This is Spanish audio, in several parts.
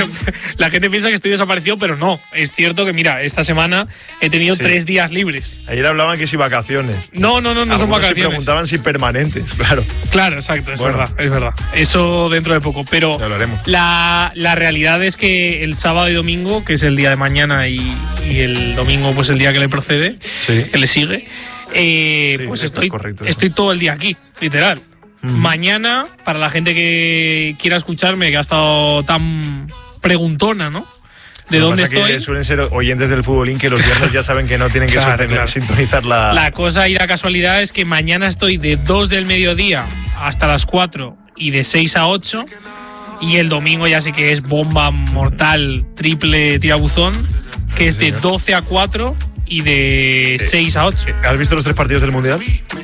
la gente piensa que estoy desaparecido, pero no. Es cierto que, mira, esta semana he tenido 3 días libres. Ayer hablaban que si vacaciones. No son vacaciones. Se preguntaban si permanentes, claro. Claro, exacto, es verdad. Eso dentro de poco, pero la realidad es que el sábado y domingo, que es el día de mañana y el domingo pues el día que le procede, que le sigue, pues estoy todo el día aquí, literal. Mañana, para la gente que quiera escucharme, que ha estado tan preguntona, ¿no? ¿De dónde estoy? Que suelen ser oyentes del Futbolín que los viernes ya saben que no tienen que sintonizar la... La cosa y la casualidad es que mañana estoy de 2 del mediodía hasta las 4 y de 6 a 8. Y el domingo ya sí que es bomba mortal, triple tirabuzón, que es de 12 a 4 y de 6 a 8. ¿Has visto los 3 partidos del Mundial?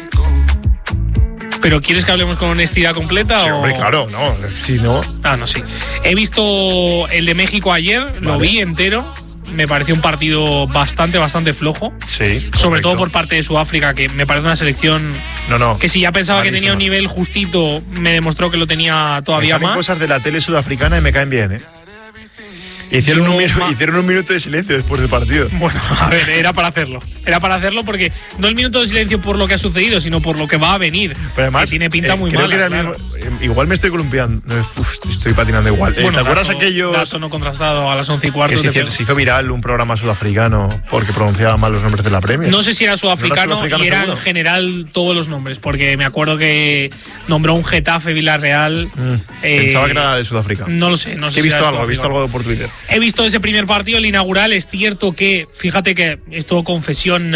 ¿Pero quieres que hablemos con honestidad completa? Sí, hombre, claro, no. Si no... No, sí. He visto el de México ayer, lo vi entero. Me pareció un partido bastante flojo. Sí. Sobre todo por parte de Sudáfrica, que me parece una selección que si ya pensaba que tenía un nivel justito, me demostró que lo tenía todavía más. Cosas de la tele sudafricana y me caen bien, ¿eh? Hicieron un minuto de silencio después del partido. Bueno, a ver, era para hacerlo. Era para hacerlo porque no el minuto de silencio por lo que ha sucedido, sino por lo que va a venir. Pero además, que tiene pinta muy mala. Claro. Igual me estoy columpiando. Estoy patinando igual. Bueno, ¿te acuerdas aquellos? Dato no contrastado a las 11:15. Se hizo viral un programa sudafricano porque pronunciaba mal los nombres de la Premier. No sé si era sudafricano y era en general todos los nombres, porque me acuerdo que nombró un Getafe Villarreal. Pensaba que era de Sudáfrica. No lo sé. He visto algo por Twitter. He visto ese primer partido, el inaugural. Es cierto que, fíjate que esto confesión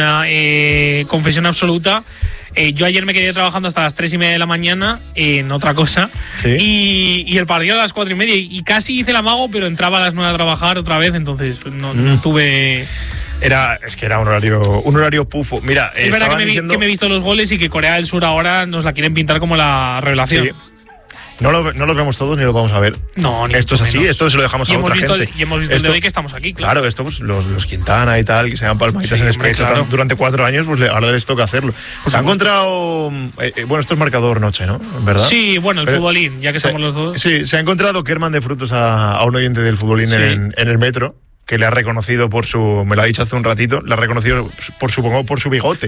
absoluta. Yo ayer me quedé trabajando hasta las 3:30 de la mañana en otra cosa. ¿Sí? Y el partido a las 4:30. Y casi hice el amago, pero entraba a las 9 a trabajar otra vez, entonces no tuve... Es que era un horario pufo. Mira, es verdad que me he visto los goles y que Corea del Sur ahora nos la quieren pintar como la revelación. Sí. No los vemos todos ni lo vamos a ver. No, ni esto es así, esto se lo dejamos a otra gente. Y hemos visto el de hoy que estamos aquí, claro. Esto, pues, los Quintana y tal, que se dan palmaditas en España durante 4 años, pues ahora les toca hacerlo. Se ha encontrado... esto es marcador noche, ¿no? ¿Verdad? Sí, el futbolín, ya que somos los dos. Sí, se ha encontrado Kerman de Frutos a un oyente del futbolín en el metro, que le ha reconocido me lo ha dicho hace un ratito, le ha reconocido por su bigote.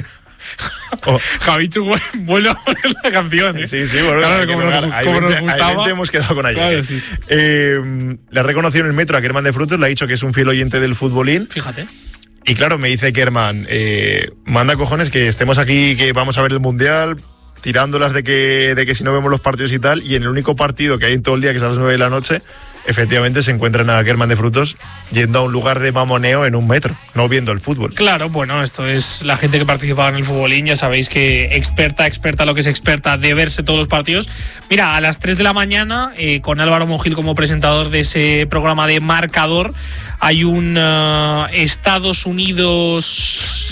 Javichu, vuelve a poner la canción. Sí, bueno, claro, como nos gustaba. Ahí hemos quedado con ella. Claro, sí. Le ha reconocido en el metro a Kerman de Frutos, le ha dicho que es un fiel oyente del futbolín. Fíjate. Y claro, me dice Kerman, manda cojones que estemos aquí, que vamos a ver el Mundial, tirándolas de que si no vemos los partidos y tal, y en el único partido que hay en todo el día, que es a las 9 de la noche, efectivamente se encuentran a Kerman de Frutos yendo a un lugar de mamoneo en un metro, no viendo el fútbol. Claro, esto es la gente que participaba en el futbolín, ya sabéis que experta lo que es experta de verse todos los partidos. Mira, a las 3 de la mañana, con Álvaro Monjil como presentador de ese programa de Marcador, hay un Estados Unidos...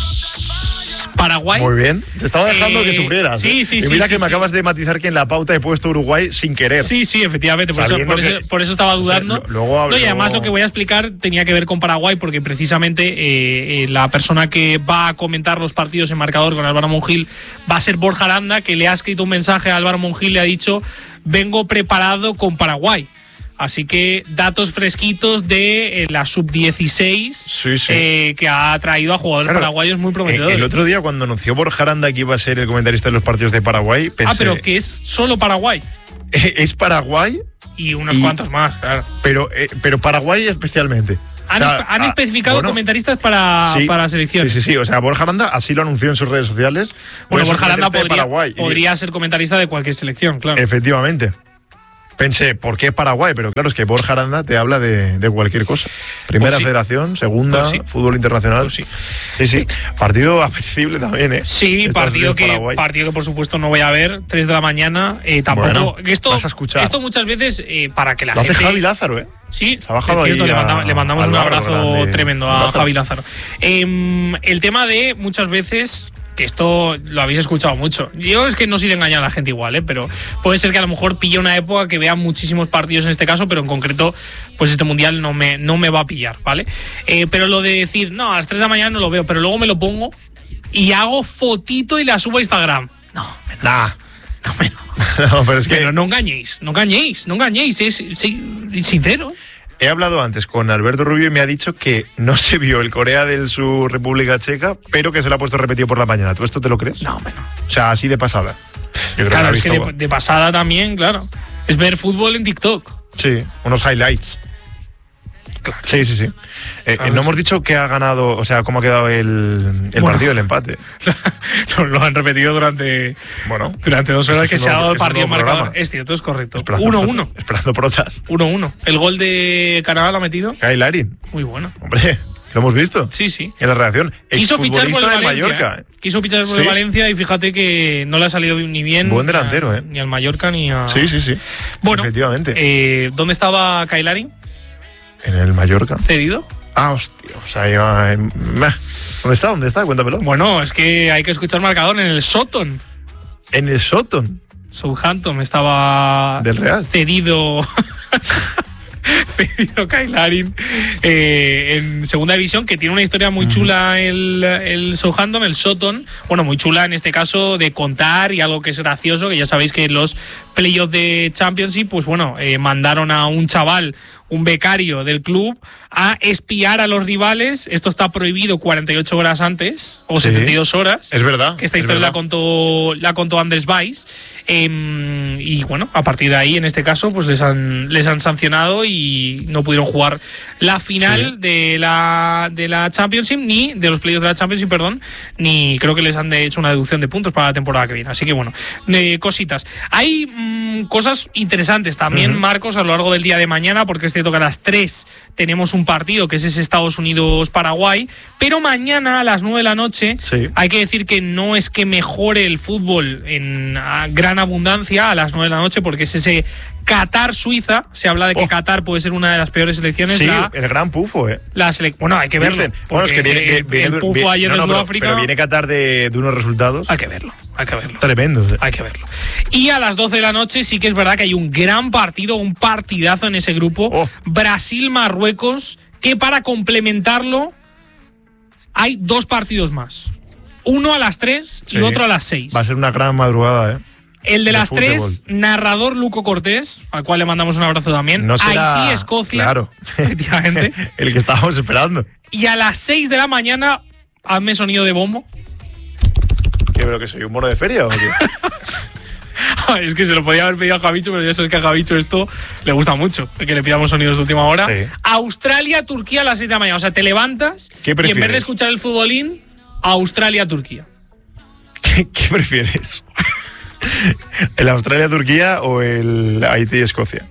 Paraguay. Muy bien. Te estaba dejando que sufrieras. Sí. Y mira que me acabas de matizar que en la pauta he puesto Uruguay sin querer. Sí, efectivamente. Por eso estaba dudando. Luego y además lo que voy a explicar tenía que ver con Paraguay, porque precisamente la persona que va a comentar los partidos en Marcador con Álvaro Monjil va a ser Borja Aranda, que le ha escrito un mensaje a Álvaro Monjil, le ha dicho: vengo preparado con Paraguay. Así que datos fresquitos de la sub-16 que ha traído a jugadores paraguayos muy prometedores. El otro día, cuando anunció Borja Aranda que iba a ser el comentarista de los partidos de Paraguay, pensé... pero que es solo Paraguay. Es Paraguay... Y unos cuantos más, claro. Pero Paraguay especialmente. Han especificado comentaristas para la selección. Sí. O sea, Borja Aranda así lo anunció en sus redes sociales. Borja Aranda podría ser comentarista de cualquier selección, claro. Efectivamente. Pensé, ¿por qué Paraguay? Pero claro, es que Borja Aranda te habla de cualquier cosa. Primera federación, segunda, fútbol internacional. Sí. Partido apetecible también, ¿eh? Sí, partido que por supuesto no voy a ver. 3 de la mañana, tampoco. Bueno, vas a escuchar. Esto muchas veces, para que la gente... Lo hace Javi Lázaro, ¿eh? Sí, se ha bajado es cierto, ahí le mandamos un abrazo grande, tremendo a Javi Lázaro. El tema de muchas veces... que esto lo habéis escuchado mucho. Yo es que no soy de engañar a la gente igual, pero puede ser que a lo mejor pille una época que vea muchísimos partidos en este caso, pero en concreto, pues este mundial no me va a pillar, ¿vale? Pero lo de decir, no, a las 3 de la mañana no lo veo, pero luego me lo pongo y hago fotito y la subo a Instagram. No, pero es que... Pero no engañéis, es sincero. He hablado antes con Alberto Rubio y me ha dicho que no se vio el Corea del Sur República Checa, pero que se lo ha puesto repetido por la mañana. ¿Tú esto te lo crees? No, bueno. O sea, así de pasada. Yo creo claro, que es que de pasada también, claro. Es ver fútbol en TikTok. Sí, unos highlights. Claro. Sí. Claro, no hemos dicho que ha ganado, o sea, cómo ha quedado el partido, el empate. Lo han repetido durante 2 horas que se ha dado el partido marcado. Es cierto, es correcto. 1-1. Esperando protas. 1-1. El gol de Canadá lo ha metido. Kyle Larin. Muy bueno. Hombre, lo hemos visto. Sí. En la reacción. Quiso fichar por el Valencia. Mallorca. Quiso fichar por el Valencia y fíjate que no le ha salido ni bien. Buen delantero, ni al Mallorca ni a. Sí. Bueno, efectivamente. ¿Dónde estaba Kyle Larin? En el Mallorca. ¿Cedido? Ah, hostia. O sea, iba. ¿Dónde está? Cuéntamelo. Bueno, es que hay que escuchar marcador en el Soton. ¿En el Soton? Southampton estaba. Del Real. Cedido. Cedido Kyle Larin en segunda división, que tiene una historia muy chula el Southampton, el Soton. Bueno, muy chula en este caso de contar y algo que es gracioso, que ya sabéis que los playoffs de Championship, pues bueno, mandaron a un chaval, un becario del club, a espiar a los rivales. Esto está prohibido 48 horas antes, o 72 horas. Es verdad. Que esta historia la contó Andrés Weiss. Y bueno, a partir de ahí, en este caso, pues les han sancionado y no pudieron jugar la final de la Championship, ni de los playoffs de la Championship, perdón, ni creo que les han hecho una deducción de puntos para la temporada que viene. Así que bueno, cositas. Hay cosas interesantes también, Marcos, a lo largo del día de mañana, porque es cierto que a las 3 tenemos un partido que es ese Estados Unidos-Paraguay, pero mañana a las 9 de la noche hay que decir que no es que mejore el fútbol en gran abundancia a las 9 de la noche, porque es ese Qatar-Suiza. Se habla de que Qatar puede ser una de las peores selecciones. Sí, el gran pufo, bueno, hay que verlo. Bueno, es que viene el pufo ayer de Sudáfrica. Pero viene Qatar de unos resultados. Hay que verlo. Tremendo. Hay que verlo. Y a las 12 de la noche sí que es verdad que hay un gran partido, un partidazo en ese grupo. Brasil-Marruecos, que para complementarlo hay 2 partidos más. Uno a las 3 y otro a las 6. Va a ser una gran madrugada, El de las 3, narrador Luco Cortés, al cual le mandamos un abrazo también. No será, Haití-Escocia. Claro. Efectivamente. El que estábamos esperando. Y a las 6 de la mañana, hazme sonido de bombo. ¿Qué, pero que soy un mono de feria o qué? Es que se lo podía haber pedido a Javicho, pero ya sabes que a Javicho esto le gusta mucho, que le pidamos sonidos de última hora. Australia-Turquía a las 6 de la mañana. O sea, te levantas y en vez de escuchar el futbolín, Australia-Turquía. ¿Qué prefieres? ¿El Australia-Turquía o el Haití-Escocia?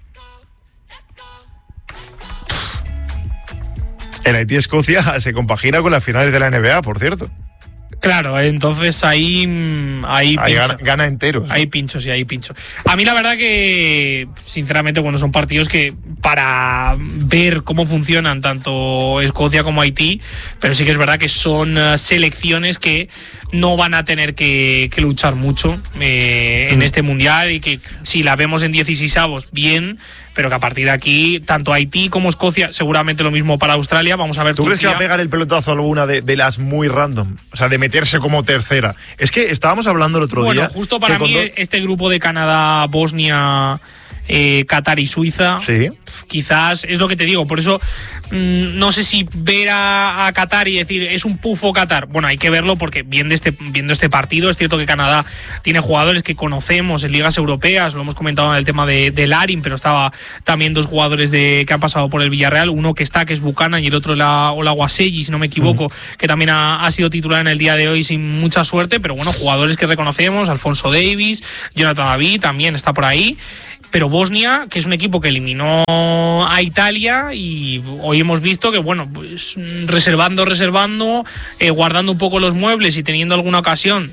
El Haití-Escocia se compagina con las finales de la NBA, por cierto. Claro, entonces ahí gana entero. Hay pinchos. A mí la verdad que, sinceramente, bueno, son partidos que para ver cómo funcionan tanto Escocia como Haití, pero sí que es verdad que son selecciones que no van a tener que luchar mucho en este Mundial, y que si la vemos en 16avos, bien, pero que a partir de aquí, tanto Haití como Escocia, seguramente lo mismo para Australia. Vamos a ver. ¿Tú crees que va a pegar el pelotazo a alguna de las muy random? O sea, de meterse como tercera. Es que estábamos hablando el otro día. Bueno, justo para mí este grupo de Canadá, Bosnia, Qatar y Suiza, quizás es lo que te digo. Por eso no sé si ver a Qatar y decir es un pufo Qatar. Bueno, hay que verlo, porque viendo este partido, es cierto que Canadá tiene jugadores que conocemos en ligas europeas. Lo hemos comentado en el tema de Larin, pero estaba también 2 jugadores que han pasado por el Villarreal. Uno que es Buchanan, y el otro Olajuwasegi, si no me equivoco, que también ha sido titular en el día de hoy sin mucha suerte. Pero bueno, jugadores que reconocemos: Alfonso Davis, Jonathan David también está por ahí. Pero Bosnia, que es un equipo que eliminó a Italia, y hoy hemos visto que, bueno, pues reservando, guardando un poco los muebles y teniendo alguna ocasión,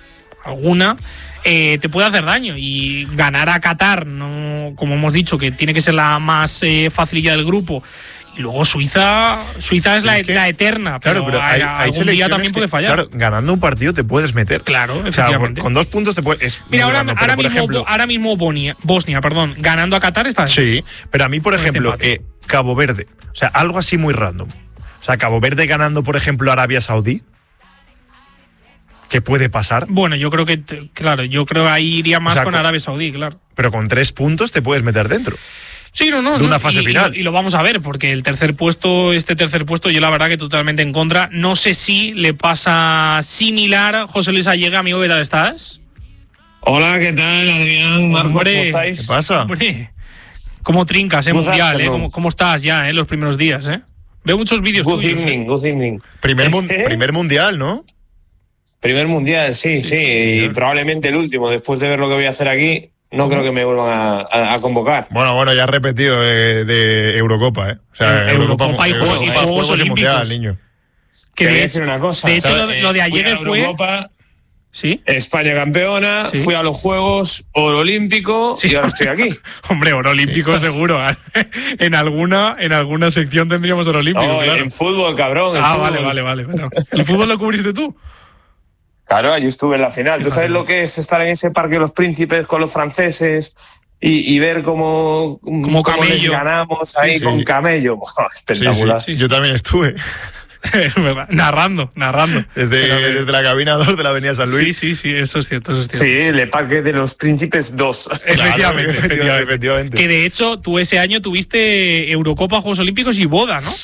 te puede hacer daño. Y ganar a Qatar, no, como hemos dicho, que tiene que ser la más facililla del grupo. Y luego Suiza es la eterna, pero hay algún día también puede fallar. Claro, ganando un partido te puedes meter. Claro, efectivamente. O sea, con 2 puntos te puedes... Mira, ahora mismo Bosnia, ganando a Qatar está... Sí, pero a mí, por ejemplo, Cabo Verde, o sea, algo así muy random. O sea, Cabo Verde ganando, por ejemplo, a Arabia Saudí. ¿Qué puede pasar? Bueno, yo creo que ahí iría más con Arabia Saudí, claro. Pero con 3 puntos te puedes meter dentro. Sí, de una fase final. Y lo vamos a ver, porque este tercer puesto, yo la verdad que totalmente en contra. No sé si le pasa similar. José Luis Allega, amigo, ¿qué tal estás? Hola, ¿qué tal, Adrián? Marcos, ¿cómo estáis? ¿Qué pasa? Hombre, ¿cómo trincas, mundial? ¿Cómo estás ya, los primeros días, Veo muchos vídeos tuyos. Good evening. Primer mundial, ¿no? Primer mundial, sí. Y probablemente el último. Después de ver lo que voy a hacer aquí, no creo que me vuelvan a convocar. Bueno, ya has repetido de Eurocopa, ¿eh? O sea, Eurocopa y Juegos Olímpicos. Mundial, niño. Que voy a decir una cosa. De hecho, lo de ayer fue... Eurocopa, ¿sí? España campeona, ¿sí? Fui a los Juegos, oro olímpico, ¿sí? Y ahora estoy aquí. Hombre, oro olímpico seguro. en alguna sección tendríamos oro olímpico. No, claro. En fútbol, cabrón. Vale. Bueno, ¿el fútbol lo cubriste tú? Claro, allí estuve en la final. ¿Tú sabes lo que es estar en ese Parque de los Príncipes con los franceses y ver cómo les ganamos ahí con camello? Espectacular. Sí. Yo también estuve. Es verdad. Narrando. Desde la cabina 2 de la Avenida San Luis. Sí, eso es cierto. Sí, el Parque de los Príncipes 2. Efectivamente. Que de hecho, tú ese año tuviste Eurocopa, Juegos Olímpicos y boda, ¿no?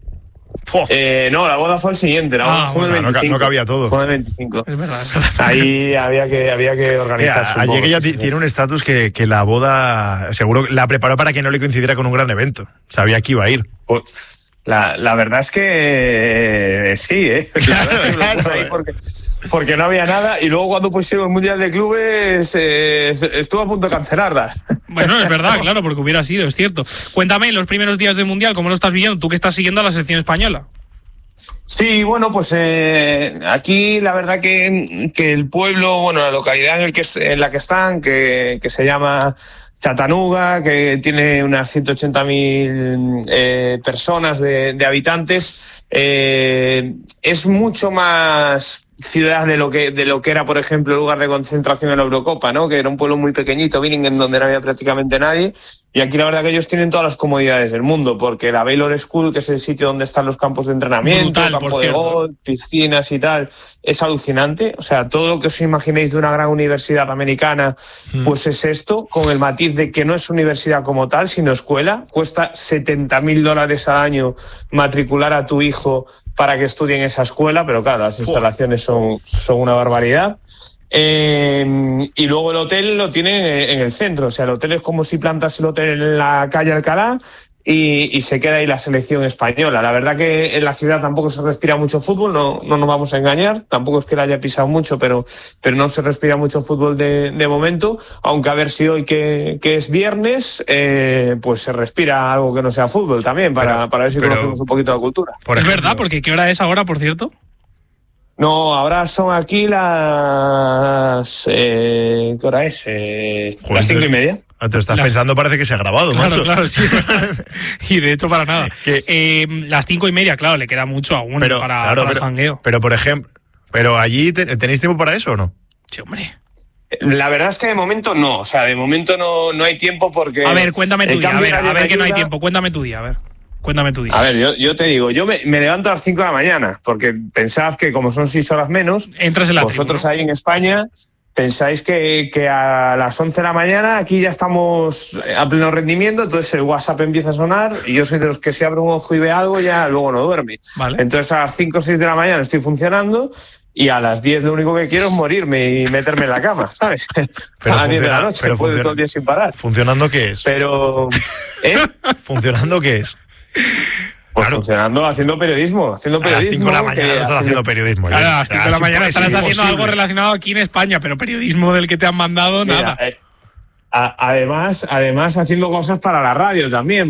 No, la boda fue el siguiente. La boda fue el 25. No cabía todo. Fue el 25. Es verdad. Ahí había que organizarse. Ayer ella tiene un estatus que la boda, seguro, la preparó para que no le coincidiera con un gran evento. Sabía que iba a ir. Pues, la verdad es que sí, Claro. Porque no había nada y luego cuando pusieron el Mundial de Clubes estuvo a punto de cancelarla. Bueno, es verdad, claro, porque hubiera sido, es cierto. Cuéntame, los primeros días del Mundial, ¿cómo lo estás viviendo? Tú que estás siguiendo a la selección española. Sí, bueno, pues aquí la verdad que el pueblo, la localidad en la que están, que se llama Chattanooga, que tiene unas 180.000 personas de habitantes, es mucho más ciudad de lo que era, por ejemplo, el lugar de concentración en la Eurocopa, ¿no? Que era un pueblo muy pequeñito, Billingen, donde no había prácticamente nadie. Y aquí la verdad que ellos tienen todas las comodidades del mundo, porque la Baylor School, que es el sitio donde están los campos de entrenamiento, campo de golf, piscinas y tal, es alucinante. O sea, todo lo que os imaginéis de una gran universidad americana, pues es esto, con el matiz de que no es universidad como tal, sino escuela. Cuesta $70,000 al año matricular a tu hijo para que estudie en esa escuela, pero claro, las instalaciones son una barbaridad. Y luego el hotel lo tiene en el centro, o sea, el hotel es como si plantas el hotel en la calle Alcalá y se queda ahí la selección española. La verdad que en la ciudad tampoco se respira mucho fútbol, no nos vamos a engañar, tampoco es que la haya pisado mucho, pero no se respira mucho fútbol de momento, aunque a ver si hoy que es viernes, pues se respira algo que no sea fútbol también, para ver si conocemos un poquito la cultura. Es verdad, porque ¿qué hora es ahora, por cierto? No, ahora son aquí las... ¿qué hora es? Las 5:30. Te estás pensando, parece que se ha grabado, macho. Claro, sí. Y de hecho, para nada. Las 5:30, claro, le queda mucho aún para el jangueo. Pero, por ejemplo, allí tenéis tiempo para eso o no? Sí, hombre. La verdad es que de momento no. O sea, de momento no hay tiempo porque... A ver, cuéntame tu día. A ver que no hay tiempo. Cuéntame tu día, a ver. Cuéntame tu día. A ver, yo te digo, yo me levanto a las 5 de la mañana, porque pensad que como son 6 horas menos, entras en la vosotros tribu, ¿no? Ahí en España pensáis que a las 11 de la mañana aquí ya estamos a pleno rendimiento, entonces el WhatsApp empieza a sonar y yo soy de los que si abre un ojo y ve algo ya luego no duerme. Vale. Entonces a las 5 o 6 de la mañana estoy funcionando y a las 10 lo único que quiero es morirme y meterme en la cama, ¿sabes? Pero a las 10 de la noche, después de todo el día sin parar. ¿Funcionando qué es? Pero... ¿Funcionando qué es? Pues claro. Funcionando, haciendo periodismo. A las 5 de la mañana estás haciendo periodismo. Claro, a las 5 de la mañana estarás haciendo algo relacionado aquí en España, pero periodismo del que te han mandado, nada. Además haciendo cosas para la radio también.